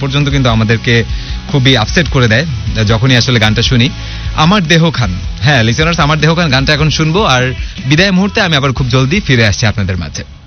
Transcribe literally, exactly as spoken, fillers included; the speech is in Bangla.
পর্যন্ত কিন্তু আমাদেরকে খুবই আপসেট করে দেয় যখনই আসলে গানটা শুনি। আমার দেহ খান, হ্যাঁ লিসেনার্স, আমার দেহ খান গানটা এখন শুনবো, আর বিদায় মুহূর্তে আমি আবার খুব জলদি ফিরে আসছি আপনাদের মাঝে।